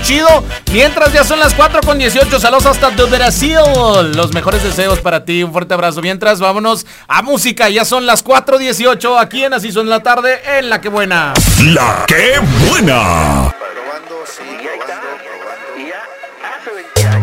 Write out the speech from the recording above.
chido. Mientras ya son las 4:18, saludos hasta de Brasil. Los mejores deseos para ti, un fuerte abrazo. Mientras, vámonos a música, ya son las 4:18 aquí en Así Suena la Tarde en La Que Buena. La Que Buena.